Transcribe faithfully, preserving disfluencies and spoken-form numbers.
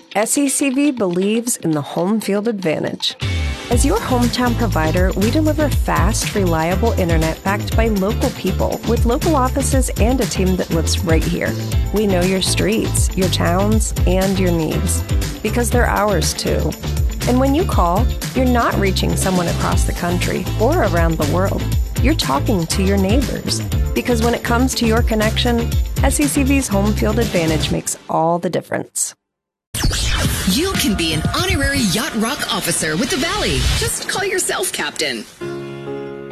S E C V believes in the home field advantage. As your hometown provider, we deliver fast, reliable internet backed by local people with local offices and a team that lives right here. We know your streets, your towns, and your needs because they're ours too. And when you call, you're not reaching someone across the country or around the world. You're talking to your neighbors because when it comes to your connection, S E C V's home field advantage makes all the difference. You can be an honorary Yacht Rock officer with the Valley. Just call yourself captain.